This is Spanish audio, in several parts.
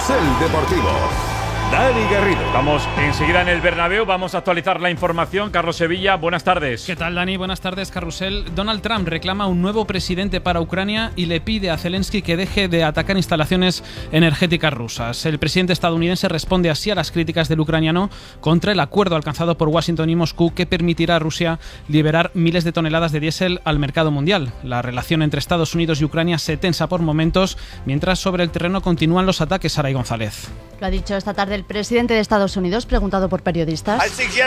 Carrusel Deportivo. Dani Garrido. Vamos enseguida en el Bernabéu, vamos a actualizar la información. Carlos Sevilla, buenas tardes. ¿Qué tal, Dani? Buenas tardes, Carrusel. Donald Trump reclama un nuevo presidente para Ucrania y le pide a Zelensky que deje de atacar instalaciones energéticas rusas. El presidente estadounidense responde así a las críticas del ucraniano contra el acuerdo alcanzado por Washington y Moscú que permitirá a Rusia liberar miles de toneladas de diésel al mercado mundial. La relación entre Estados Unidos y Ucrania se tensa por momentos, mientras sobre el terreno continúan los ataques. Saray González. Lo ha dicho esta tarde el presidente de Estados Unidos, preguntado por periodistas.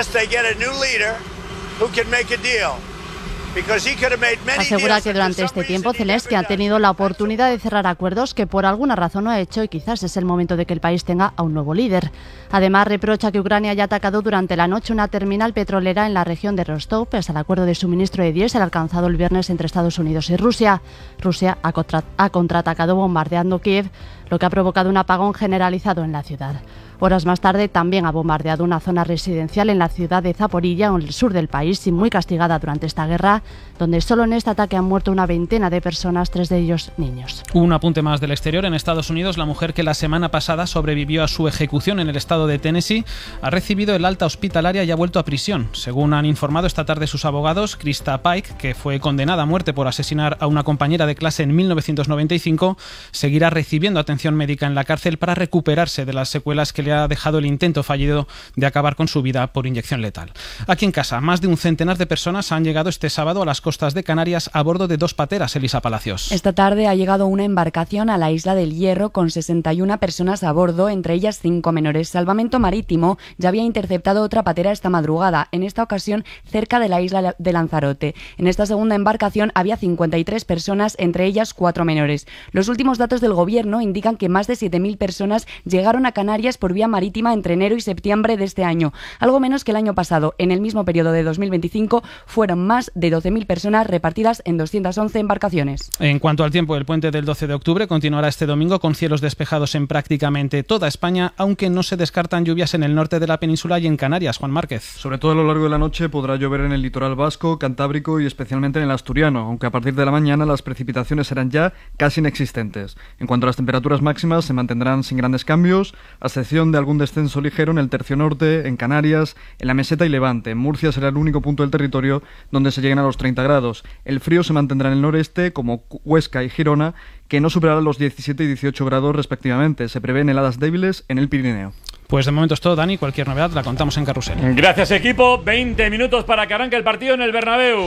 Asegura que durante este tiempo Zelensky ha tenido la oportunidad de cerrar acuerdos que por alguna razón no ha hecho y quizás es el momento de que el país tenga a un nuevo líder. Además, reprocha que Ucrania haya atacado durante la noche una terminal petrolera en la región de Rostov, pese al acuerdo de suministro de diésel alcanzado el viernes entre Estados Unidos y Rusia. Rusia ha contraatacado bombardeando Kiev, lo que ha provocado un apagón generalizado en la ciudad. Horas más tarde también ha bombardeado una zona residencial en la ciudad de Zaporilla, en el sur del país, y muy castigada durante esta guerra, donde solo en este ataque han muerto una veintena de personas, 3 de ellos niños. Un apunte más del exterior. En Estados Unidos, la mujer que la semana pasada sobrevivió a su ejecución en el estado de Tennessee ha recibido el alta hospitalaria y ha vuelto a prisión. Según han informado esta tarde sus abogados, Krista Pike, que fue condenada a muerte por asesinar a una compañera de clase en 1995, seguirá recibiendo atención médica en la cárcel para recuperarse de las secuelas que le ha dejado el intento fallido de acabar con su vida por inyección letal. Aquí en casa, más de un centenar de personas han llegado este sábado a las costas de Canarias a bordo de 2 pateras. Elisa Palacios. Esta tarde ha llegado una embarcación a la isla del Hierro con 61 personas a bordo, entre ellas 5 menores. Salvamento Marítimo ya había interceptado otra patera esta madrugada, en esta ocasión cerca de la isla de Lanzarote. En esta segunda embarcación había 53 personas, entre ellas 4 menores. Los últimos datos del gobierno indican que más de 7.000 personas llegaron a Canarias por vía marítima entre enero y septiembre de este año, algo menos que el año pasado. En el mismo periodo de 2025 fueron más de 12.000 personas repartidas en 211 embarcaciones. En cuanto al tiempo, el puente del 12 de octubre continuará este domingo con cielos despejados en prácticamente toda España, aunque no se descartan lluvias en el norte de la península y en Canarias. Juan Márquez. Sobre todo a lo largo de la noche podrá llover en el litoral vasco, cantábrico y especialmente en el asturiano, aunque a partir de la mañana las precipitaciones serán ya casi inexistentes. En cuanto a las temperaturas máximas, se mantendrán sin grandes cambios, a excepción de algún descenso ligero en el tercio norte, en Canarias, en la meseta y Levante. En Murcia será el único punto del territorio donde se lleguen a los 30 grados. El frío se mantendrá en el noreste, como Huesca y Girona, que no superará los 17 y 18 grados respectivamente. Se prevén heladas débiles en el Pirineo. Pues de momento es todo, Dani. Cualquier novedad la contamos en Carrusel. Gracias, equipo. 20 minutos para que arranque el partido en el Bernabéu.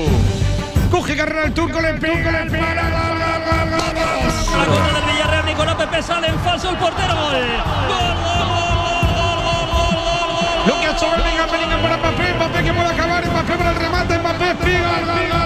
Coge carrera el turco, le pega, la corre del Villarreal, Nicolás Pepe sale en falso el portero. Gol. Lo que ha hecho Bellingham para Mbappé que puede acabar, Mbappé para el remate, Mbappé pega,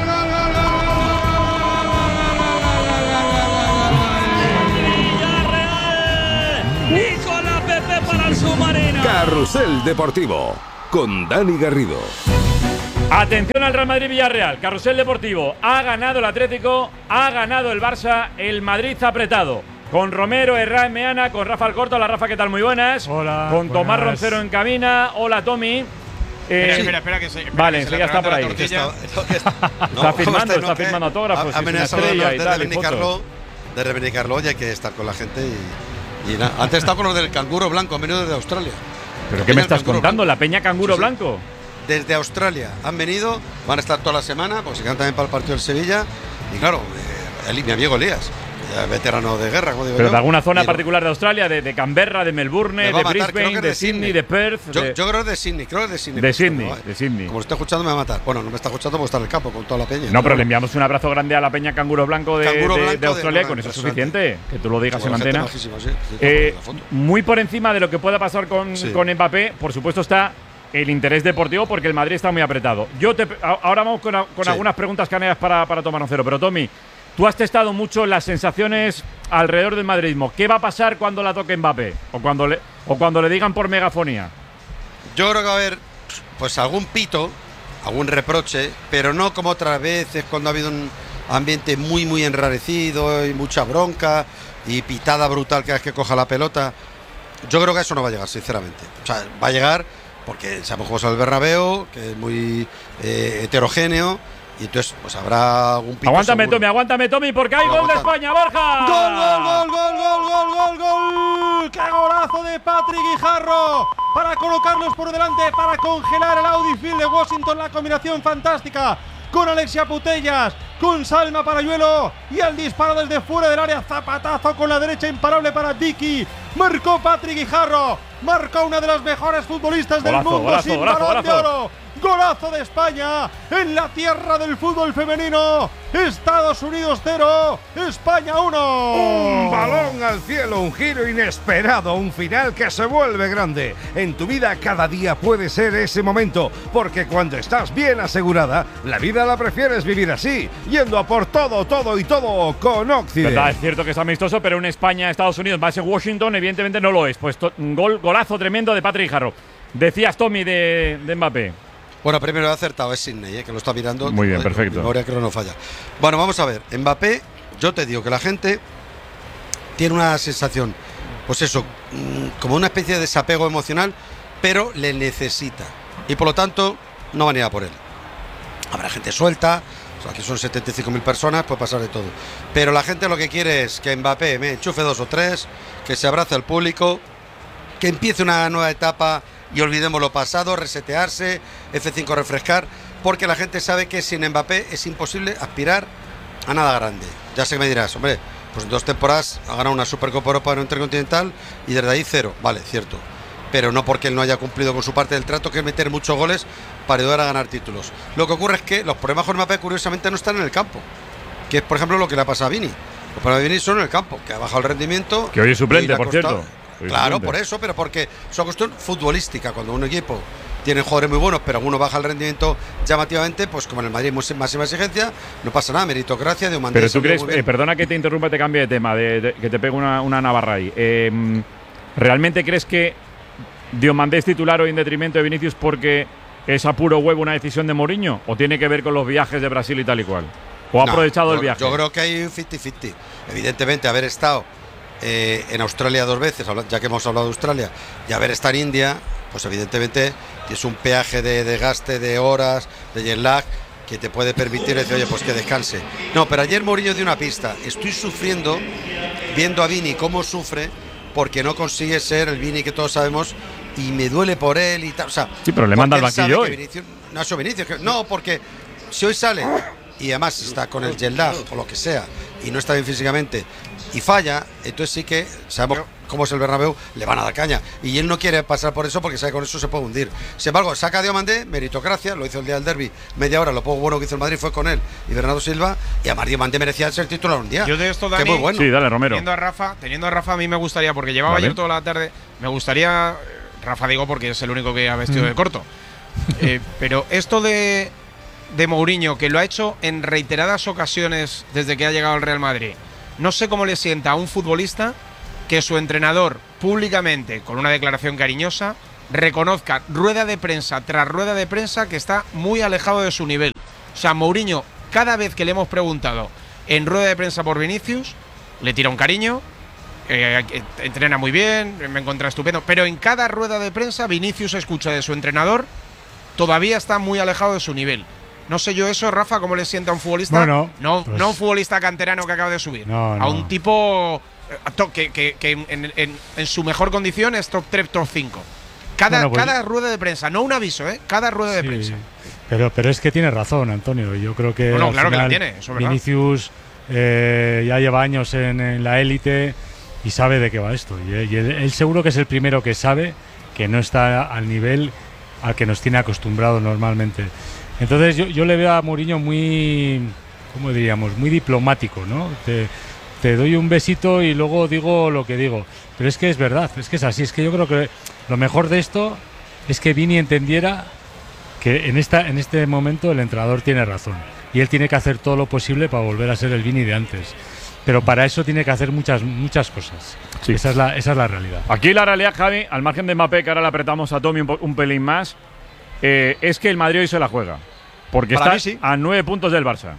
Villarreal, Nicolás Pepe para el submarino. Carrusel Deportivo con Dani Garrido. Atención al Real Madrid-Villarreal. Carrusel Deportivo. Ha ganado el Atlético, ha ganado el Barça, el Madrid apretado. Con Romero, Herrán, Meana, con Rafa Alcorta. Hola Rafa, ¿qué tal? Muy buenas. Hola. Con buenas. Tomás Roncero en cabina. Hola Tommy. Espera, que se. Vale, ya está por ahí. Está firmando autógrafos. De reivindicarlo, y hay que estar con la gente y nada. Antes he estado con los del canguro blanco, han venido desde Australia. ¿Pero qué me estás contando? ¿La Peña Canguro Blanco? Desde Australia han venido, van a estar toda la semana, porque se quedan también para el partido del Sevilla. Y claro, mi amigo Elías, ya veterano de guerra, como digo. Pero yo, de alguna zona particular de Australia, de Canberra, de Melbourne, de Brisbane, de Sydney, de Perth. Yo creo que es de Sydney, De Sydney. Como está escuchando me va a matar. Bueno, no me está escuchando porque está en el campo con toda la peña. No, pero le enviamos un abrazo grande a la Peña Canguro Blanco de Australia, con eso es suficiente. Que tú lo digas en antena. Muy por encima de lo que pueda pasar con Mbappé, por supuesto está el interés deportivo, porque el Madrid está muy apretado. Ahora vamos con algunas preguntas canarias para Tomás Roncero, pero Tommy, tú has testado mucho las sensaciones alrededor del madridismo. ¿Qué va a pasar cuando la toque Mbappé? O cuando le digan por megafonía. Yo creo que va a haber pues algún pito, algún reproche, pero no como otras veces cuando ha habido un ambiente muy muy enrarecido y mucha bronca y pitada brutal cada vez que coja la pelota. Yo creo que eso no va a llegar, sinceramente. O sea, va a llegar porque sabemos cómo es el Bernabéu, que es muy heterogéneo. Y entonces, pues habrá algún pito. Aguántame, Tommy, porque hay gol de España, Borja. ¡Gol! ¡Qué golazo! de Patrick Guijarro para colocarlos por delante, para congelar el Audi Field de Washington. La combinación fantástica con Alexia Putellas, con Salma Parayuelo, y el disparo desde fuera del área, zapatazo con la derecha imparable para Dicky. Marcó Patrick Guijarro, marcó una de las mejores futbolistas del mundo, sin balón de oro. Golazo de España en la tierra del fútbol femenino. Estados Unidos 0, España 1. Un balón al cielo, un giro inesperado, un final que se vuelve grande. En tu vida cada día puede ser ese momento, porque cuando estás bien asegurada, la vida la prefieres vivir así, yendo a por todo, todo y todo con Occident. Verdad, es cierto que es amistoso, pero un España-Estados Unidos base Washington evidentemente no lo es. Pues golazo tremendo de Patrick Guijarro. Decías, Tommy, de Mbappé. Bueno, primero he acertado, es Sidney, que lo está mirando. Muy bien, perfecto. Mi memoria creo no falla. Bueno, vamos a ver. Mbappé, yo te digo que la gente tiene una sensación, pues eso, como una especie de desapego emocional, pero le necesita. Y por lo tanto, no van a ir a por él. Habrá gente suelta, o sea, aquí son 75.000 personas, puede pasar de todo. Pero la gente lo que quiere es que Mbappé me enchufe 2 o 3, que se abrace al público, que empiece una nueva etapa y olvidemos lo pasado, resetearse, F5 refrescar, porque la gente sabe que sin Mbappé es imposible aspirar a nada grande. Ya sé que me dirás, hombre, pues en 2 temporadas ha ganado una Supercopa Europa en un Intercontinental y desde ahí 0, vale, cierto, pero no porque él no haya cumplido con su parte del trato, que es meter muchos goles para ayudar a ganar títulos. Lo que ocurre es que los problemas con Mbappé curiosamente no están en el campo, que es por ejemplo lo que le ha pasado a Vini. Los problemas de Vini son en el campo, que ha bajado el rendimiento. Que hoy es suplente, por cierto. Claro, por eso, pero porque es una cuestión futbolística. Cuando un equipo tiene jugadores muy buenos, pero alguno baja el rendimiento llamativamente, pues como en el Madrid máxima exigencia, no pasa nada, meritocracia de Humandés. Pero tú crees, perdona que te interrumpa, te cambie de tema, que te pegue una navarra ahí. ¿Realmente crees que Diomandé es titular hoy en detrimento de Vinicius porque es a puro huevo una decisión de Mourinho? ¿O tiene que ver con los viajes de Brasil y tal y cual? ¿O ha aprovechado el viaje? Yo creo que hay un 50-50. Evidentemente, haber estado en Australia 2 veces, ya que hemos hablado de Australia, y haber estado en India, pues evidentemente es un peaje de desgaste, de horas, de jet lag, que te puede permitir decir, oye, pues que descanse. No, pero ayer Mourinho dio una pista. Estoy sufriendo viendo a Vini cómo sufre porque no consigue ser el Vini que todos sabemos y me duele por él y tal. O sea, sí, pero le manda al banquillo hoy. Vinicius, no, porque si hoy sale y además está con el jet lag o lo que sea y no está bien físicamente y falla, entonces sí que sabemos cómo es el Bernabéu, le van a dar caña y él no quiere pasar por eso porque sabe que con eso se puede hundir. Sin embargo, saca a Diomandé, meritocracia, lo hizo el día del derbi, media hora, lo poco bueno que hizo el Madrid fue con él y Bernardo Silva, y además Diomandé merecía ser titular un día. Yo de esto, Dani, que muy bueno. Sí, dale, Romero. Teniendo a Rafa a mí me gustaría, porque llevaba ayer toda la tarde, me gustaría, Rafa digo porque es el único que ha vestido de corto, pero esto de Mourinho, que lo ha hecho en reiteradas ocasiones desde que ha llegado al Real Madrid, no sé cómo le sienta a un futbolista que su entrenador públicamente, con una declaración cariñosa, reconozca rueda de prensa tras rueda de prensa que está muy alejado de su nivel. O sea, Mourinho, cada vez que le hemos preguntado en rueda de prensa por Vinicius, le tira un cariño, entrena muy bien, me encuentra estupendo, pero en cada rueda de prensa Vinicius escucha de su entrenador, todavía está muy alejado de su nivel. No sé yo eso, Rafa, cómo le sienta a un futbolista. Bueno, no pues, un futbolista canterano que acaba de subir. No. A un tipo que en su mejor condición es top 3, top 5. Cada rueda de prensa, no un aviso, cada rueda de prensa. Pero es que tiene razón, Antonio. Yo creo que claro final, que la tiene, eso es verdad. Vinicius ya lleva años en la élite y sabe de qué va esto. Y él seguro que es el primero que sabe que no está al nivel al que nos tiene acostumbrado normalmente. Entonces yo le veo a Mourinho muy, ¿cómo diríamos? Muy diplomático, ¿no? Te doy un besito y luego digo lo que digo. Pero es que es verdad, es que es así. Es que yo creo que lo mejor de esto es que Vini entendiera que en este momento el entrenador tiene razón. Y él tiene que hacer todo lo posible para volver a ser el Vini de antes. Pero para eso tiene que hacer muchas cosas. Sí. Esa es la realidad. Aquí la realidad, Javi, al margen de Mbappé, que ahora le apretamos a Tommy un pelín más, es que el Madrid hoy se la juega. Porque para está mí, sí, a 9 puntos del Barça.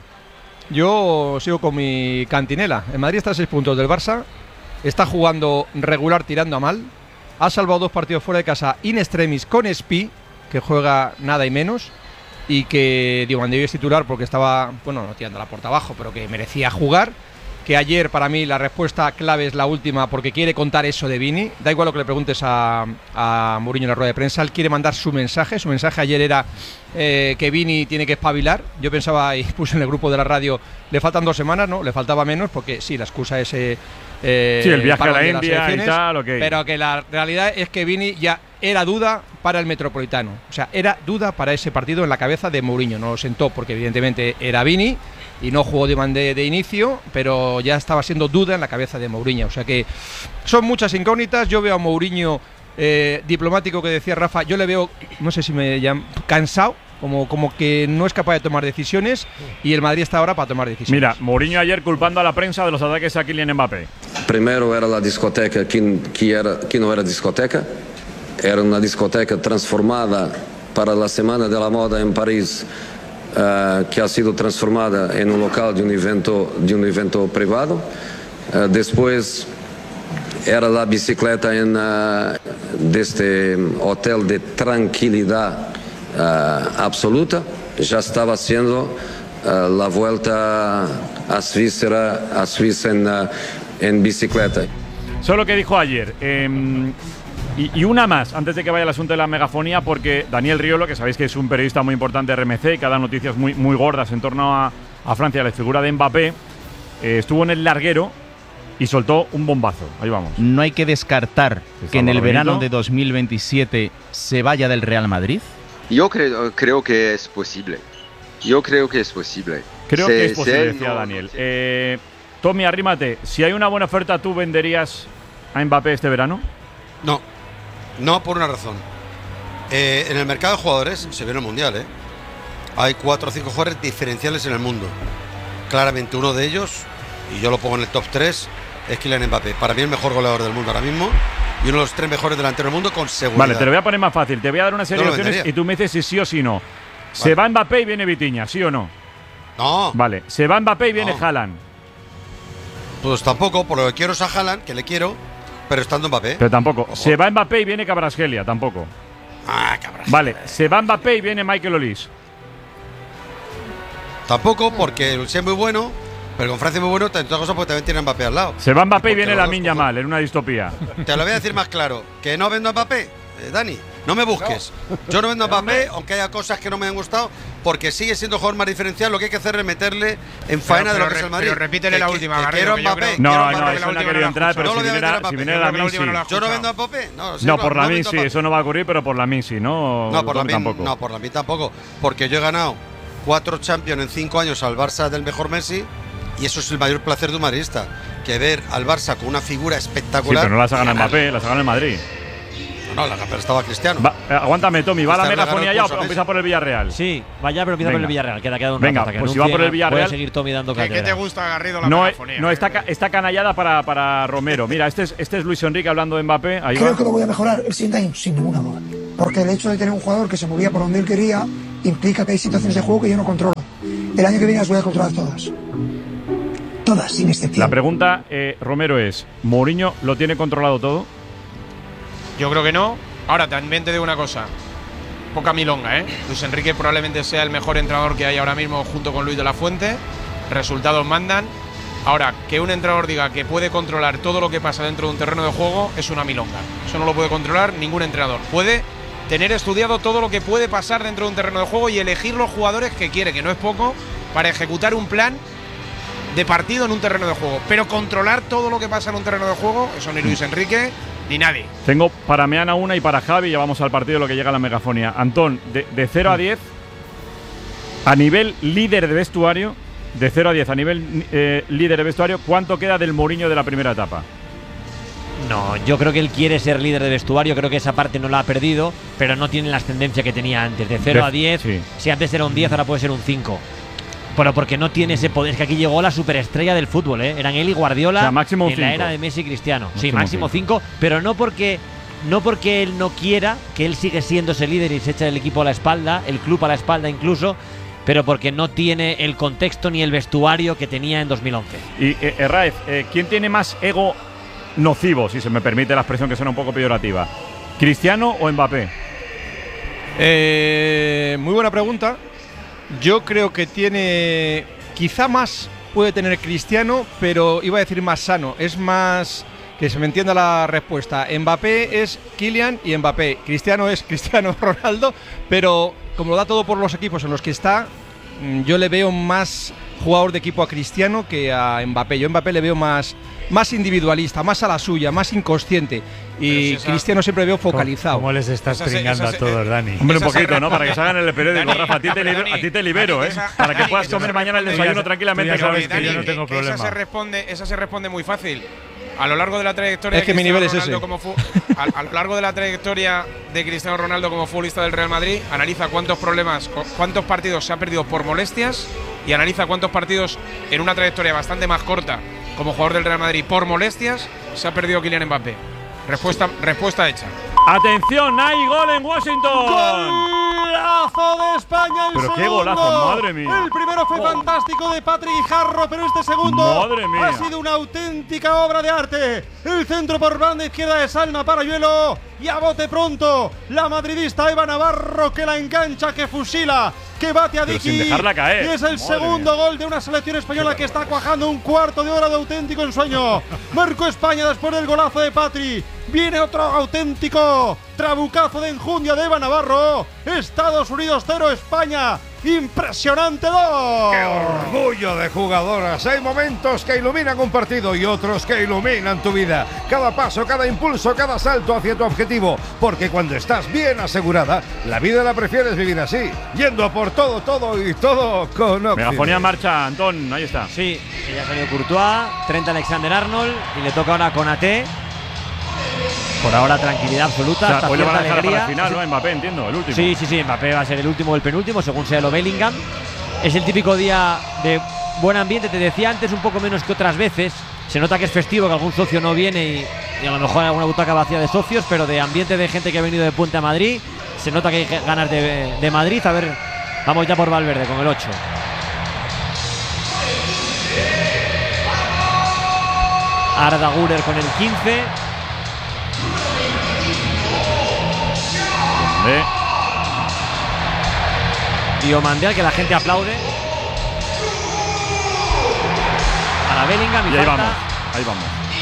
Yo sigo con mi cantinela. El Madrid está a 6 puntos del Barça. Está jugando regular, tirando a mal. Ha salvado 2 partidos fuera de casa in extremis con Espi, que juega nada y menos. Y que Diomandé es titular porque estaba, no tirando la puerta abajo, pero que merecía jugar. que ayer para mí la respuesta clave es la última, porque quiere contar eso de Vini. Da igual lo que le preguntes a Mourinho en la rueda de prensa, él quiere mandar su mensaje. Su mensaje ayer era que Vini tiene que espabilar. Yo pensaba y puse en el grupo de la radio, le faltan 2 semanas, ¿no? Le faltaba menos, porque sí, la excusa es sí, el viaje a la India y tal, okay. Pero que la realidad es que Vini ya era duda para el Metropolitano. O sea, era duda para ese partido en la cabeza de Mourinho. No lo sentó porque evidentemente era Vini y no jugó de inicio, pero ya estaba siendo duda en la cabeza de Mourinho. O sea que son muchas incógnitas. Yo veo a Mourinho diplomático, que decía Rafa, yo le veo, no sé si me llaman, cansado, como que no es capaz de tomar decisiones, y el Madrid está ahora para tomar decisiones. Mira, Mourinho ayer culpando a la prensa de los ataques a Kylian Mbappé. Primero era la discoteca que no era discoteca, era una discoteca transformada para la Semana de la Moda en París, que ha sido transformada en un local de un evento privado. Después era la bicicleta de este hotel de tranquilidad absoluta. Ya estaba haciendo la vuelta a Suiza en bicicleta. Solo que dijo ayer. Y una más, antes de que vaya el asunto de la megafonía, porque Daniel Riolo, que sabéis que es un periodista muy importante de RMC y que da noticias muy, muy gordas en torno a Francia, la figura de Mbappé, estuvo en el larguero y soltó un bombazo. Ahí vamos. ¿No hay que descartar que en el verano de 2027 se vaya del Real Madrid? Yo creo que es posible. Creo que es posible, decía Daniel. Tommy, arrímate. Si hay una buena oferta, ¿tú venderías a Mbappé este verano? No, por una razón. En el mercado de jugadores, se ve en el Mundial, hay 4 o 5 jugadores diferenciales en el mundo. Claramente uno de ellos, y yo lo pongo en el top 3, es Kylian Mbappé. Para mí el mejor goleador del mundo ahora mismo y uno de los 3 mejores delanteros del mundo con seguridad. Vale, te lo voy a poner más fácil. Te voy a dar una serie de opciones y tú me dices si sí o si no. Vale. Se va Mbappé y viene Vitinha, ¿sí o no? No. Vale, se va Mbappé y viene Haaland. Pues tampoco, por lo que quiero es a Haaland, que le quiero, pero estando Mbappé. Pero tampoco. Ojo. Se va Mbappé y viene Kvaratskhelia, tampoco. Kvaratskhelia. Vale, se va Mbappé y viene Michael Olise. Tampoco, porque el es muy bueno, pero con Francia es muy bueno, entre otras cosas porque también tiene Mbappé al lado. Se va Mbappé y viene Lamine Yamal, en una distopía. Te lo voy a decir más claro, que no vendo a Mbappé, Dani, no me busques. Yo no vendo a Mbappé, aunque haya cosas que no me han gustado, porque sigue siendo el jugador más diferencial. Lo que hay que hacer es meterle en faena de lo que es el Madrid. Pero repítele la última, Garrido, quiero Mbappé. No, eso no ha querido entrar, pero si viene Lamine sí. Yo no vendo a Mbappé. No, por Lamine sí, eso no va a ocurrir, pero por Lamine sí, ¿no? No, por Lamine tampoco, porque yo he ganado 4 Champions en 5 años al Barça del mejor Messi, y eso es el mayor placer de un madridista, que ver al Barça con una figura espectacular. Sí, pero no las ha ganado Mbappé, las ha ganado el Madrid. No, pero estaba Cristiano. Aguántame, Tommy, ¿va la megafonía ya o empieza por el Villarreal? Sí, vaya, pero empieza por el Villarreal. Queda un Venga, pues si va por el Villarreal. Puede seguir Tommy dando cátedra. ¿Qué te gusta, Garrido, la megafonía? No, está canallada para Romero. Mira, este es Luis Enrique hablando de Mbappé. Ahí Creo que lo voy a mejorar el siguiente año, sin ninguna duda. Porque el hecho de tener un jugador que se movía por donde él quería implica que hay situaciones de juego que yo no controlo. El año que viene las voy a controlar todas. Todas, sin excepción. La pregunta, Romero, es: ¿Mourinho lo tiene controlado todo? Yo creo que no. Ahora, también te digo una cosa. Poca milonga, Luis Enrique probablemente sea el mejor entrenador que hay ahora mismo junto con Luis de la Fuente. Resultados mandan. Ahora, que un entrenador diga que puede controlar todo lo que pasa dentro de un terreno de juego es una milonga. Eso no lo puede controlar ningún entrenador. Puede tener estudiado todo lo que puede pasar dentro de un terreno de juego y elegir los jugadores que quiere, que no es poco, para ejecutar un plan de partido en un terreno de juego. Pero controlar todo lo que pasa en un terreno de juego, eso ni Luis Enrique ni nadie. Tengo para Meana una y para Javi, ya vamos al partido, lo que llega a la megafonía. Antón, de 0 a 10, a nivel líder de vestuario, de 0 a 10 a nivel líder de vestuario, ¿cuánto queda del Mourinho de la primera etapa? No, yo creo que él quiere ser líder de vestuario, creo que esa parte no la ha perdido, pero no tiene la ascendencia que tenía antes. De 0 a 10, sí. Si antes era un 10, ahora puede ser un 5. Pero porque no tiene ese poder. Es que aquí llegó la superestrella del fútbol, Eran él y Guardiola, o sea, máximo en 5. La era de Messi y Cristiano. Sí, máximo 5, pero no porque él no quiera, que él sigue siendo ese líder y se echa el equipo a la espalda, el club a la espalda incluso, pero porque no tiene el contexto ni el vestuario que tenía en 2011. Y Raez, ¿quién tiene más ego nocivo, si se me permite la expresión que suena un poco peyorativa? ¿Cristiano o Mbappé? Muy buena pregunta. Yo creo que tiene quizá más puede tener Cristiano, pero iba a decir más sano, es más, que se me entienda la respuesta. Mbappé es Kylian y Mbappé. Cristiano es Cristiano Ronaldo, pero como lo da todo por los equipos en los que está, yo le veo más jugador de equipo a Cristiano que a Mbappé. Yo a Mbappé le veo más individualista, más a la suya, más inconsciente. Y Cristiano siempre veo focalizado. ¿Cómo les estás pringando a todos, Dani? Hombre, un poquito, ¿no? Para que salgan en el periódico, Rafa. A ti te libero, ¿eh? Para que puedas comer mañana el desayuno tranquilamente. Ya sabes que yo no tengo problema. Esa se responde muy fácil. A lo largo de la trayectoria es que mi nivel es ese. A lo largo de la trayectoria de Cristiano Ronaldo como futbolista del Real Madrid, analiza cuántos partidos se ha perdido por molestias y analiza cuántos partidos en una trayectoria bastante más corta como jugador del Real Madrid por molestias se ha perdido Kylian Mbappé. Respuesta hecha. ¡Atención! ¡Hay gol en Washington! ¡Golazo de España! El pero segundo. ¡Qué golazo! ¡Madre mía! El primero fue fantástico de Patrick Guijarro, pero este segundo ¡madre mía! ha sido una auténtica obra de arte. El centro por banda izquierda de Salma Parayuelo y a bote pronto la madridista Eva Navarro, que la engancha, que fusila, que bate a pero Diki. sin dejarla caer. Y es el segundo gol de una selección española que está cuajando un cuarto de hora de auténtico ensueño. Marcó España después del golazo de Patri. Viene otro auténtico trabucazo de enjundia de Eva Navarro. Estados Unidos 0, España impresionante 2. ¡Qué orgullo de jugadoras! Hay momentos que iluminan un partido y otros que iluminan tu vida. Cada paso, cada impulso, cada salto hacia tu objetivo. Porque cuando estás bien asegurada, la vida la prefieres vivir así, yendo a por todo, todo y todo con Oxy. Megafonía en marcha, Antón, ahí está. Sí, ya salió Courtois, Trent Alexander-Arnold y le toca ahora Konaté. Por ahora tranquilidad absoluta. O sea, hoy le van a dejar alegría. para el final, ¿no? Mbappé, entiendo, el último. Sí, Mbappé va a ser el último o el penúltimo, según sea lo Bellingham. Es el típico día de buen ambiente, te decía antes, un poco menos que otras veces. Se nota que es festivo, que algún socio no viene y a lo mejor hay alguna butaca vacía de socios, pero de ambiente de gente que ha venido de Puente a Madrid. Se nota que hay ganas de Madrid. A ver, vamos ya por Valverde con el 8. Arda Güler con el 15. Diomandé, al que la gente aplaude. Para Bellingham y ahí falta. vamos, ahí vamos.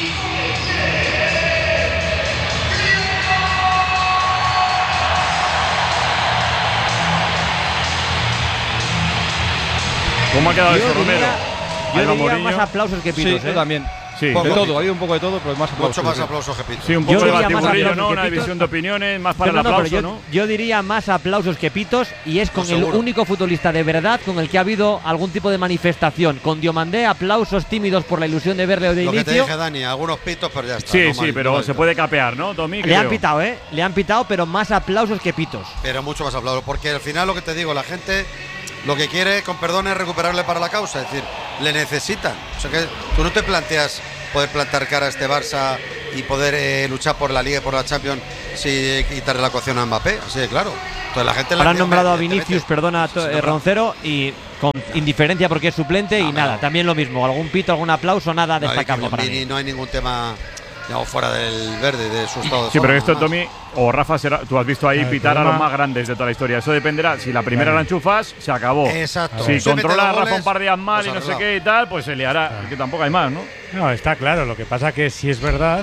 ¿Cómo ha quedado eso, Romero? Yo diría más aplausos que pitos. Sí, yo también. Sí, de todo, ha habido un poco de todo, pero más aplausos. Mucho más aplausos que pitos. Sí, un poco de batiburrillo, ¿no? Una división de opiniones, más para el aplauso, ¿no? Yo diría más aplausos que pitos, y es con el único futbolista de verdad con el que ha habido algún tipo de manifestación. Con Diomandé, aplausos tímidos por la ilusión de verle de inicio. Lo que te dije, Dani, algunos pitos, pero ya está. Sí, sí, pero se puede capear, ¿no, Tommy? Le han pitado, ¿eh? Le han pitado, pero más aplausos que pitos. Pero mucho más aplausos, porque al final lo que te digo, la gente lo que quiere, con perdón, es recuperarle para la causa, es decir, le necesitan. O sea que tú no te planteas poder plantar cara a este Barça y poder luchar por la Liga y por la Champions si quitarle la coacción a Mbappé, así de claro. Entonces la gente ahora han nombrado a Vinicius, perdona, Roncero, y con indiferencia porque es suplente y nada, también lo mismo, algún pito, algún aplauso, nada destacable para mí. No hay ningún tema fuera del verde, de su estado de sí, forma, pero esto, Tommy, o Rafa, tú has visto ahí pitar a los más grandes de toda la historia. Eso dependerá. Si la primera la enchufas, se acabó. Exacto. Si controla a Rafa un par de días mal pues y no sé qué y tal, pues se liará. Que tampoco hay más, ¿no? No, está claro. Lo que pasa que si es verdad,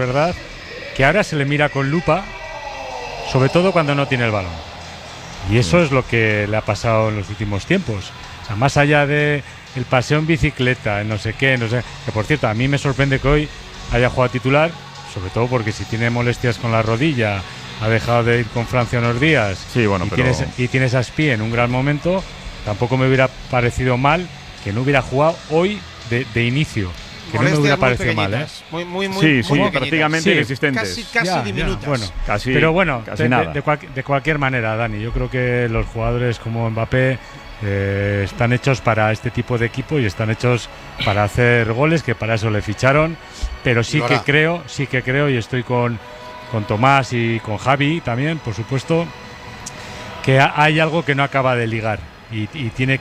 que ahora se le mira con lupa, sobre todo cuando no tiene el balón. Y eso es lo que le ha pasado en los últimos tiempos. O sea, más allá de el paseo en bicicleta, no sé qué, que por cierto, a mí me sorprende que hoy haya jugado titular, sobre todo porque si tiene molestias con la rodilla, ha dejado de ir con Francia unos días, sí, bueno, y tienes a Spie en un gran momento, tampoco me hubiera parecido mal que no hubiera jugado hoy de inicio. Que no me hubiera parecido mal, ¿eh? Muy prácticamente inexistentes. Casi diminutas. Bueno, casi, pero bueno, casi nada. De cualquier manera, Dani, yo creo que los jugadores como Mbappé están hechos para este tipo de equipo y están hechos para hacer goles, que para eso le ficharon. Pero sí que creo y estoy con Tomás y con Javi también, por supuesto, que hay algo que no acaba de ligar y tiene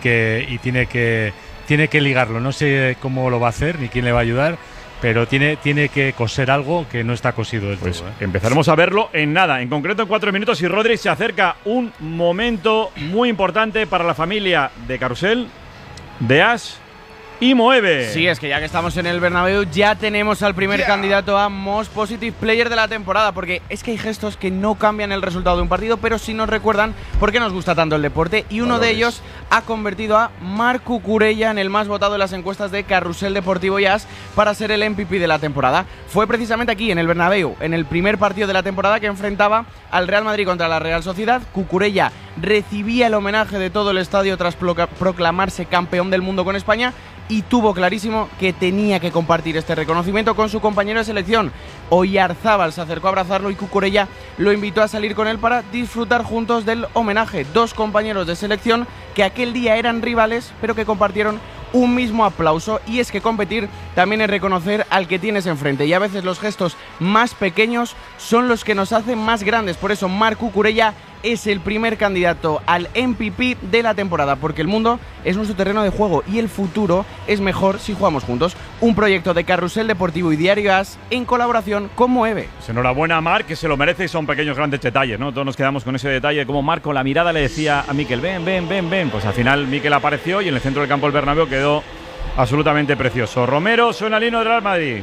que ligarlo. No sé cómo lo va a hacer ni quién le va a ayudar, pero tiene que coser algo que no está cosido del todo. Empezaremos a verlo en nada, en concreto en 4 minutos, y Rodri se acerca un momento muy importante para la familia de Carrusel, de Ash y mueve. Sí, es que ya que estamos en el Bernabéu ya tenemos al primer candidato a Most Positive Player de la temporada, porque es que hay gestos que no cambian el resultado de un partido, pero sí nos recuerdan por qué nos gusta tanto el deporte, y uno de ellos ha convertido a Marc Cucurella en el más votado de las encuestas de Carrusel Deportivo y AS para ser el MVP de la temporada. Fue precisamente aquí, en el Bernabéu, en el primer partido de la temporada que enfrentaba al Real Madrid contra la Real Sociedad. Cucurella recibía el homenaje de todo el estadio tras proclamarse campeón del mundo con España, y tuvo clarísimo que tenía que compartir este reconocimiento con su compañero de selección. Oyarzábal se acercó a abrazarlo y Cucurella lo invitó a salir con él para disfrutar juntos del homenaje. Dos compañeros de selección que aquel día eran rivales, pero que compartieron un mismo aplauso. Y es que competir también es reconocer al que tienes enfrente, y a veces los gestos más pequeños son los que nos hacen más grandes. Por eso Marc Cucurella es el primer candidato al MVP de la temporada, porque el mundo es nuestro terreno de juego y el futuro es mejor si jugamos juntos. Un proyecto de Carrusel Deportivo y Diario AS en colaboración con Moeve. Pues enhorabuena a Marc, que se lo merece, y son pequeños grandes detalles, ¿no? Todos nos quedamos con ese detalle, como Marc con la mirada le decía a Mikel, ven. Pues al final Mikel apareció y en el centro del campo del Bernabéu quedó absolutamente precioso. Romero, suena el himno del Real Madrid.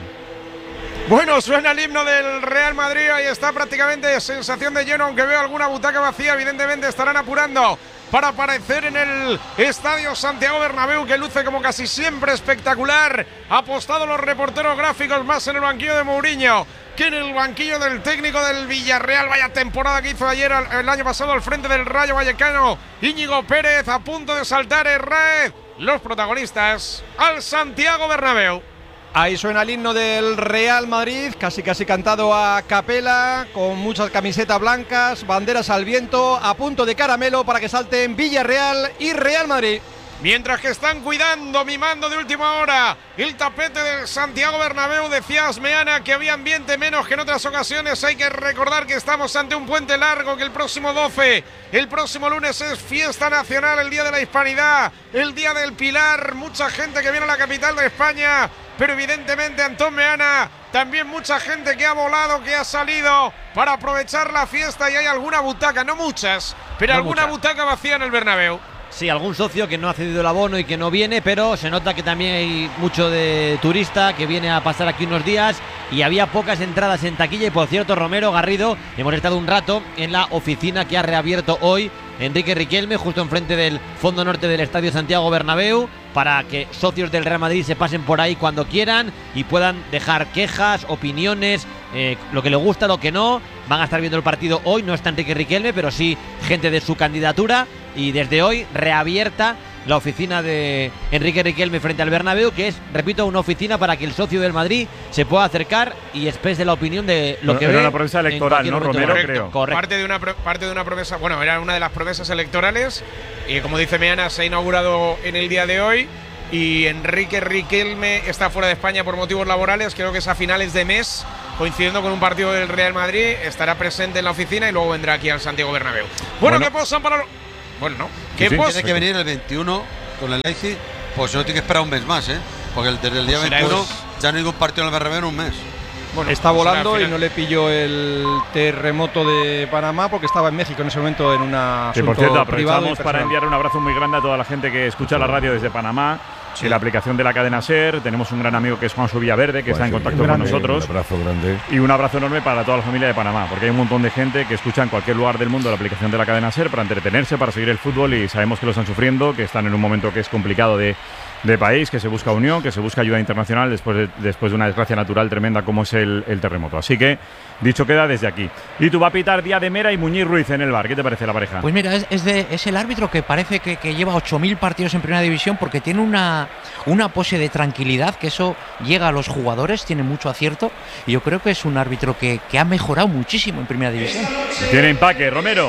Bueno, suena el himno del Real Madrid, ahí está prácticamente sensación de lleno, aunque veo alguna butaca vacía, evidentemente estarán apurando para aparecer en el Estadio Santiago Bernabéu, que luce como casi siempre espectacular. Apostado los reporteros gráficos más en el banquillo de Mourinho que en el banquillo del técnico del Villarreal. Vaya temporada que hizo ayer, el año pasado, al frente del Rayo Vallecano. Íñigo Pérez a punto de saltar Herrera. Los protagonistas al Santiago Bernabéu. Ahí suena el himno del Real Madrid, casi cantado a capela, con muchas camisetas blancas, banderas al viento, a punto de caramelo para que salten Villarreal y Real Madrid. Mientras que están cuidando, mimando de última hora el tapete del Santiago Bernabéu, decía Asmeana que había ambiente menos que en otras ocasiones. Hay que recordar que estamos ante un puente largo, que el próximo 12, el próximo lunes, es fiesta nacional, el Día de la Hispanidad, el Día del Pilar. Mucha gente que viene a la capital de España, pero evidentemente, Antón Meana, también mucha gente que ha volado, que ha salido para aprovechar la fiesta, y hay alguna butaca, no muchas, pero no alguna butaca vacía en el Bernabéu. Sí, algún socio que no ha cedido el abono y que no viene, pero se nota que también hay mucho de turista que viene a pasar aquí unos días, y había pocas entradas en taquilla. Y por cierto, Romero, Garrido, hemos estado un rato en la oficina que ha reabierto hoy Enrique Riquelme, justo enfrente del fondo norte del Estadio Santiago Bernabéu, para que socios del Real Madrid se pasen por ahí cuando quieran y puedan dejar quejas, opiniones, lo que le gusta, lo que no. Van a estar viendo el partido hoy, no está Enrique Riquelme, pero sí gente de su candidatura, y desde hoy reabierta la oficina de Enrique Riquelme frente al Bernabéu, que es, repito, una oficina para que el socio del Madrid se pueda acercar y exprese la opinión de lo que ve. Era una promesa electoral, ¿no, Romero? Creo. Correcto. Parte de una promesa, bueno, era una de las promesas electorales, y como dice Meana, se ha inaugurado en el día de hoy, y Enrique Riquelme está fuera de España por motivos laborales. Creo que es a finales de mes, coincidiendo con un partido del Real Madrid, estará presente en la oficina y luego vendrá aquí al Santiago Bernabéu. Bueno, ¿qué posan para Bueno, no. ¿Qué tiene que venir el 21 con el Leipzig? Pues no tiene que esperar un mes más, porque desde el día 21 ya no hay ningún partido en el Bernabéu en un mes. Bueno, está volando y no le pilló el terremoto de Panamá porque estaba en México en ese momento en una asunto por cierto, aprovechamos privado para enviar un abrazo muy grande a toda la gente que escucha la radio desde Panamá. Sí. La aplicación de la cadena SER. Tenemos un gran amigo que es Juan Villaverde, que está en contacto con nosotros. Un abrazo grande. Y un abrazo enorme para toda la familia de Panamá, porque hay un montón de gente que escucha en cualquier lugar del mundo la aplicación de la cadena SER para entretenerse, para seguir el fútbol, y sabemos que lo están sufriendo, que están en un momento que es complicado de país, que se busca unión, que se busca ayuda internacional después de una desgracia natural tremenda como es el terremoto. Así que, dicho queda desde aquí. Y tú va a pitar Díaz de Mera y Muñiz Ruiz en el VAR. ¿Qué te parece la pareja? Pues mira, es el árbitro que parece que lleva 8.000 partidos en Primera División, porque tiene una pose de tranquilidad, que eso llega a los jugadores, tiene mucho acierto, y yo creo que es un árbitro que ha mejorado muchísimo en Primera División. Tiene empaque, Romero.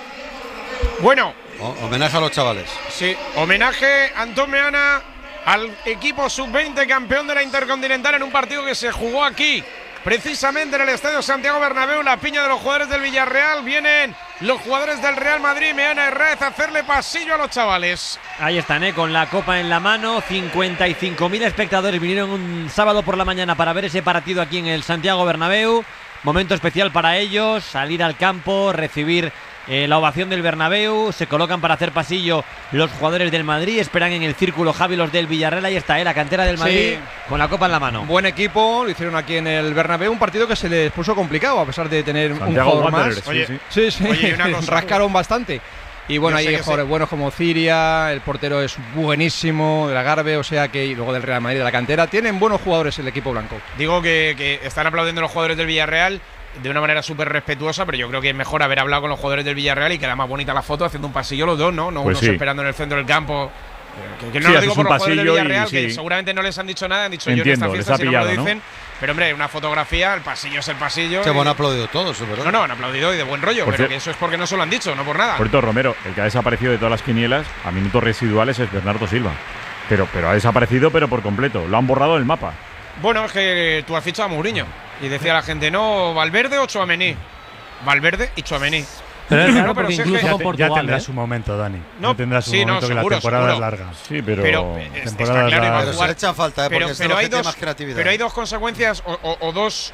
Bueno. Homenaje a los chavales. Sí, homenaje a Antón Meana al equipo sub-20 campeón de la Intercontinental en un partido que se jugó aquí, precisamente en el Estadio Santiago Bernabéu. La piña de los jugadores del Villarreal, vienen los jugadores del Real Madrid, Meana, Herrera, a hacerle pasillo a los chavales. Ahí están, con la copa en la mano. 55.000 espectadores vinieron un sábado por la mañana para ver ese partido aquí en el Santiago Bernabéu. Momento especial para ellos, salir al campo, recibir la ovación del Bernabéu, se colocan para hacer pasillo los jugadores del Madrid, esperan en el círculo Javi los del Villarreal, ahí está, la cantera del Madrid con la copa en la mano. Buen equipo, lo hicieron aquí en el Bernabéu, un partido que se les puso complicado a pesar de tener Santiago un jugador más. Oye, Oye, una cosa, rascaron bastante. Y bueno, hay jugadores buenos como Ciria, el portero es buenísimo, de la Garbe, o sea que, y luego del Real Madrid, de la cantera, tienen buenos jugadores el equipo blanco. Digo que están aplaudiendo los jugadores del Villarreal de una manera súper respetuosa, pero yo creo que es mejor haber hablado con los jugadores del Villarreal y queda más bonita la foto haciendo un pasillo los dos, ¿no? No pues unos esperando en el centro del campo. Que no sí, lo digo por los jugadores del Villarreal, sí. que seguramente no les han dicho nada, han dicho Entiendo, yo en esta fiesta si pillado, no me lo dicen. Pero hombre, una fotografía, el pasillo es el pasillo. Se han aplaudido todos, ¿verdad? No, han aplaudido y de buen rollo, pero que eso es porque no se lo han dicho, no por nada. Por cierto, Romero, el que ha desaparecido de todas las quinielas a minutos residuales es Bernardo Silva. Pero ha desaparecido, pero por completo. Lo han borrado del mapa. Bueno, es que tú has fichado a Mourinho. Y decía la gente, no, Valverde o Tchouaméni. Valverde y Tchouaméni. Pero es raro porque incluso con Portugal, ya tendrá su momento, Dani. No tendrá su momento, seguro, que la temporada seguro. es larga. Sí, pero está claro, pero se le echa falta, porque pero hay más creatividad. Pero hay dos consecuencias o dos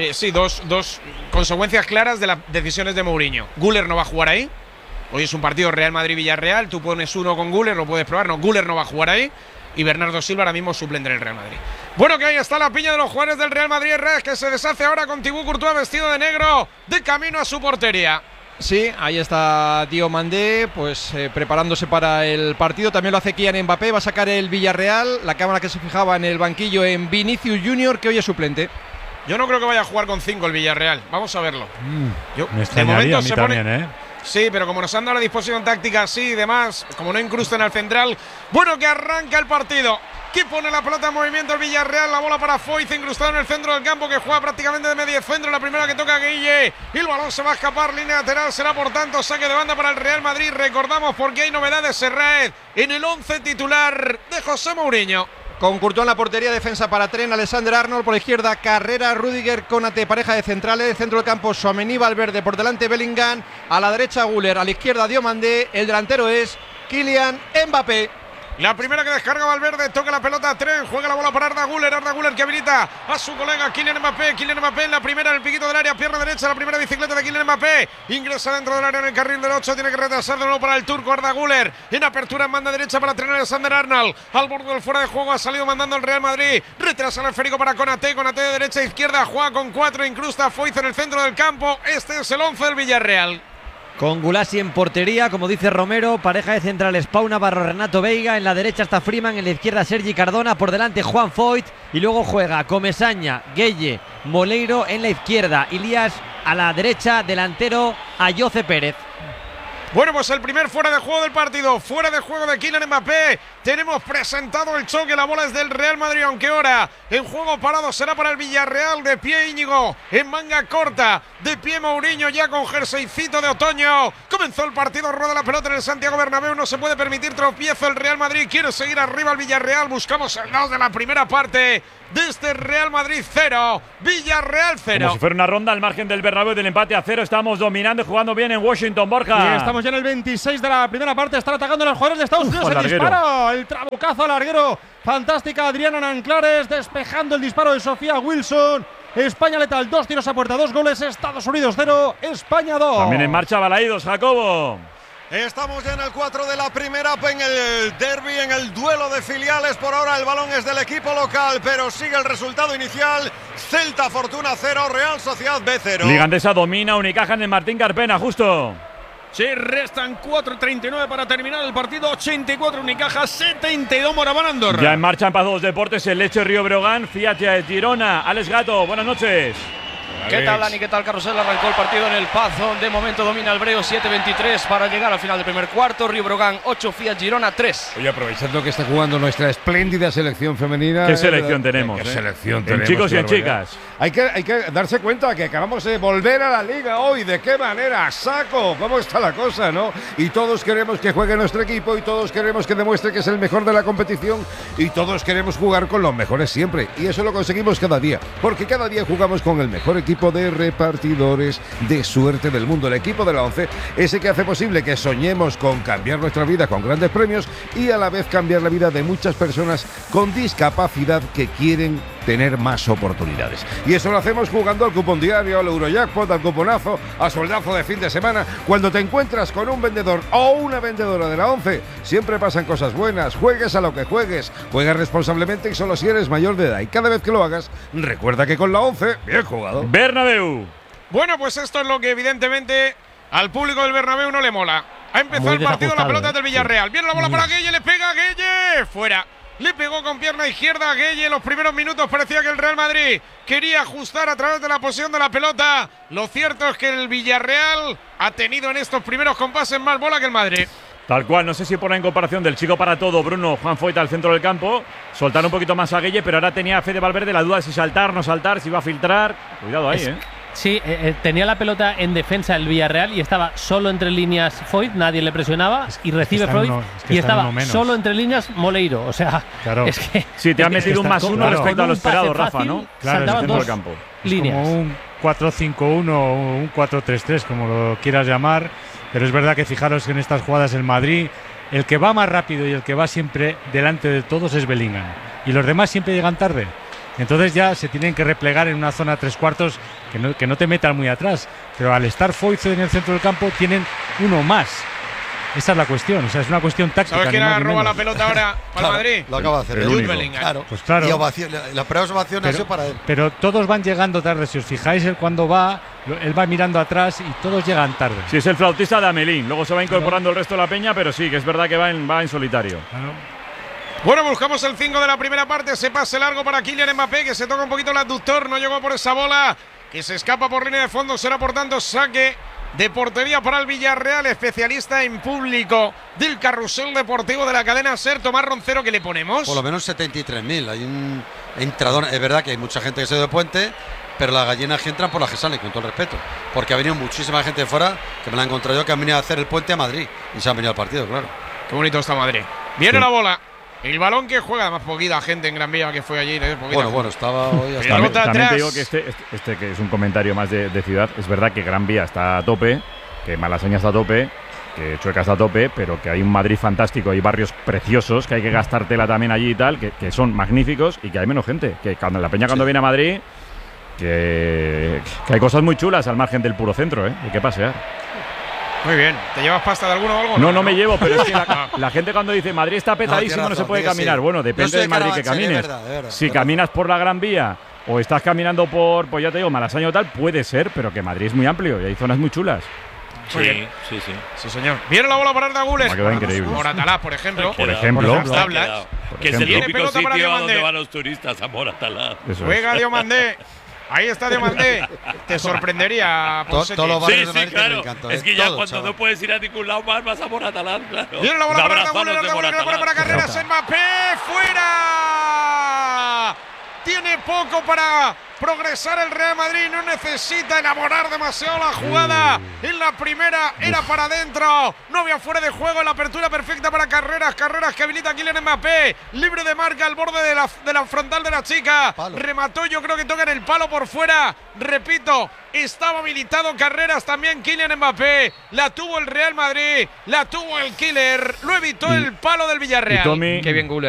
consecuencias claras de las decisiones de Mourinho. Güler no va a jugar ahí. Hoy es un partido Real Madrid-Villarreal. Tú pones uno con Güler, lo puedes probar. No, Güler no va a jugar ahí. Y Bernardo Silva ahora mismo suplente del Real Madrid. Bueno, que ahí está la piña de los jugadores del Real Madrid, que se deshace ahora con Thibaut Courtois vestido de negro, de camino a su portería. Sí, ahí está Diomandé, pues preparándose para el partido. También lo hace Kylian Mbappé, va a sacar el Villarreal. La cámara que se fijaba en el banquillo en Vinicius Junior, que hoy es suplente. Yo no creo que vaya a jugar con 5 el Villarreal. Vamos a verlo. Me extrañaría a mí también, Sí, pero como nos han dado la disposición táctica así y demás, como no incrustan al central, bueno, que arranca el partido. Que pone la pelota en movimiento el Villarreal, la bola para Foyth, incrustado en el centro del campo, que juega prácticamente de medio centro, la primera que toca Guille, y el balón se va a escapar, línea lateral, será por tanto saque de banda para el Real Madrid. Recordamos porque hay novedades, Serraed, en el 11 titular de José Mourinho. Con Courtois en la portería, defensa para Trent Alexander-Arnold, por la izquierda Carrera, Rüdiger, Konate, pareja de centrales, centro del campo Tchouaméni, Valverde, por delante Bellingham, a la derecha Güler, a la izquierda Diomandé, el delantero es Kylian Mbappé. La primera que descarga Valverde, toca la pelota a Trent, juega la bola para Arda Güler que habilita a su colega Kylian Mbappé en la primera en el piquito del área, pierna derecha, la primera bicicleta de Kylian Mbappé, ingresa dentro del área en el carril del 8, tiene que retrasar de nuevo para el turco Arda Güler, en apertura en banda derecha para Trent Alexander-Arnold, al borde del fuera de juego ha salido mandando el Real Madrid, retrasa el esférico para Konate de derecha a izquierda, juega con 4, incrusta Foyth en el centro del campo. Este es el 11 del Villarreal. Con Gulasi en portería, como dice Romero, pareja de centrales Pau Navarro, Renato Veiga, en la derecha está Freeman, en la izquierda Sergi Cardona, por delante Juan Foyth y luego juega Comesaña, Gueye, Moleiro en la izquierda, Ilías a la derecha, delantero Ayoce Pérez. Bueno, pues el primer fuera de juego del partido, fuera de juego de Kylian Mbappé. Tenemos presentado el choque, la bola es del Real Madrid, aunque ahora en juego parado será para el Villarreal. De pie Íñigo, en manga corta, de pie Mourinho ya con jerseycito de otoño. Comenzó el partido, rueda la pelota en el Santiago Bernabéu, no se puede permitir tropiezo el Real Madrid, quiere seguir arriba el Villarreal, buscamos el 2 de la primera parte. Desde Real Madrid 0, Villarreal 0. Como si fuera una ronda al margen del Bernabéu del empate a 0. Estamos dominando y jugando bien en Washington, Borja. Y estamos ya en el 26 de la primera parte. Están atacando los jugadores de Estados Unidos. El disparo, el trabucazo al larguero. Fantástica Adriana Nanclares despejando el disparo de Sofía Wilson. España letal, 2 tiros a puerta, 2 goles. Estados Unidos 0, España 2. También en marcha Balaídos, Jacobo. Estamos ya en el 4 de la primera, en el derbi, en el duelo de filiales. Por ahora el balón es del equipo local, pero sigue el resultado inicial. Celta Fortuna 0, Real Sociedad B 0. Liga Andesa domina, Unicaja en el Martín Carpena, justo. Sí, restan 4:39 para terminar el partido. 84 Unicaja, 72 Moraván Andorra. Ya en marcha en Paz 2 Deportes, el Leche Río Breogán, Fiat Girona. Alex Gato, buenas noches. ¿Qué tal, Dani? ¿Qué tal, Carrusel? Arrancó el partido en el Pazo. De momento domina el Breo, 7:23 para llegar al final del primer cuarto. Río Breogán 8, Fiat Girona 3. Oye, aprovechando que está jugando nuestra espléndida selección femenina. ¿Qué selección tenemos? ¿Qué selección en tenemos? Chicos y en chicas. Hay que darse cuenta que acabamos de volver a la liga hoy. ¿De qué manera? ¡Saco! ¿Cómo está la cosa, no? Y todos queremos que juegue nuestro equipo y todos queremos que demuestre que es el mejor de la competición y todos queremos jugar con los mejores siempre. Y eso lo conseguimos cada día, porque cada día jugamos con el mejor equipo de repartidores de suerte del mundo. El equipo de la 11, ese que hace posible que soñemos con cambiar nuestra vida con grandes premios y a la vez cambiar la vida de muchas personas con discapacidad que quieren tener más oportunidades. Y eso lo hacemos jugando al cupón diario, al Eurojackpot, al cuponazo, a sueldazo de fin de semana. Cuando te encuentras con un vendedor o una vendedora de la 11, siempre pasan cosas buenas. Juegues a lo que juegues, juega responsablemente y solo si eres mayor de edad. Y cada vez que lo hagas, recuerda que con la 11, bien jugado. Bernabéu. Bueno, pues esto es lo que evidentemente al público del Bernabéu no le mola. Ha empezado el partido, la pelota del Villarreal. Viene la bola para Gueye, le pega a Gueye. Fuera. Le pegó con pierna izquierda a Gueye. En los primeros minutos parecía que el Real Madrid quería ajustar a través de la posición de la pelota. Lo cierto es que el Villarreal ha tenido en estos primeros compases más bola que el Madrid. Tal cual, no sé si por en comparación del chico para todo, Bruno, Juan Foyt al centro del campo, soltar un poquito más a Gueye, pero ahora tenía Fede Valverde la duda de si saltar, no saltar, si iba a filtrar. Cuidado ahí, Sí, tenía la pelota en defensa el Villarreal y estaba solo entre líneas Foyt, nadie le presionaba y recibe Foyt y estaba solo entre líneas Moleiro. O sea, claro. Es que sí, te ha metido un más uno respecto a lo esperado, Rafa, ¿no? Claro, saltaban dos campo. líneas. Es como un 4-5-1 o un 4-3-3, como lo quieras llamar. Pero es verdad que fijaros que en estas jugadas el Madrid, el que va más rápido y el que va siempre delante de todos es Bellingham. Y los demás siempre llegan tarde. Entonces ya se tienen que replegar en una zona 3/4 que no te metan muy atrás. Pero al estar Foyt en el centro del campo tienen uno más. Esa es la cuestión, o sea, es una cuestión táctica. ¿Sabes quién roba la pelota ahora para el Madrid? Lo acaba de hacer el Jude Bellingham. Claro. Pues claro. Y la primera ovación ha sido para él. Pero todos van llegando tarde. Si os fijáis, él cuando va, él va mirando atrás y todos llegan tarde. Sí, es el flautista de Amelín. Luego se va incorporando el resto de la peña, pero sí, que es verdad que va en solitario. Claro. Bueno, buscamos el 5 de la primera parte. Ese pase largo para Kylian Mbappé, que se toca un poquito el abductor. No llegó por esa bola, que se escapa por línea de fondo. Será, por tanto, saque de portería para el Villarreal. Especialista en público del carrusel deportivo de la cadena SER. Tomás Roncero, ¿qué le ponemos? Por lo menos 73.000. Hay un entrador. Es verdad que hay mucha gente que se ha ido de puente, pero las gallinas que entran por las que salen, con todo el respeto. Porque ha venido muchísima gente de fuera, que me la he encontrado yo, que han venido a hacer el puente a Madrid. Y se han venido al partido, claro. Qué bonito está Madrid. Viene la bola. El balón que juega, además poquita gente en Gran Vía que fue allí. Bueno, estaba hoy hasta también te digo que este que es un comentario más de ciudad, es verdad que Gran Vía está a tope, que Malasaña está a tope, que Chueca está a tope, pero que hay un Madrid fantástico, hay barrios preciosos, que hay que gastártela también allí y tal, que son magníficos y que hay menos gente. Que cuando la peña cuando viene a Madrid, que hay cosas muy chulas al margen del puro centro, hay que pasear. Muy bien. ¿Te llevas pasta de alguno o algo? No me llevo, pero es que la gente cuando dice Madrid está petadísimo, no se puede caminar. Bueno, depende del Madrid que camines. De verdad, si caminas por la Gran Vía o estás caminando por, pues ya te digo, Malasaña o tal, puede ser, pero que Madrid es muy amplio y hay zonas muy chulas. Sí, señor. Viene la bola para Arda Güler. Me ha quedado increíble. Moratalá, por ejemplo. Por ejemplo. Las tablas. Que es el típico sitio para donde van los turistas a Moratalá. Juega Diomandé. Ahí está Diomandé. Te sorprendería. Sí, claro. Es que ya cuando no puedes ir a ningún lado más, vas a Moratalá, claro. Viene la bola para Arda Güler, para Carreras, Mbappé, fuera. Tiene poco para progresar el Real Madrid, no necesita enamorar demasiado la jugada. En la primera era para adentro, no había fuera de juego, en la apertura perfecta para Carreras que habilita a Kylian Mbappé, libre de marca al borde de la frontal de la chica. Remató, yo creo que toca en el palo por fuera. Repito, estaba habilitado Carreras, también Kylian Mbappé. La tuvo el Real Madrid, la tuvo el Killer, lo evitó el palo del Villarreal. Qué bien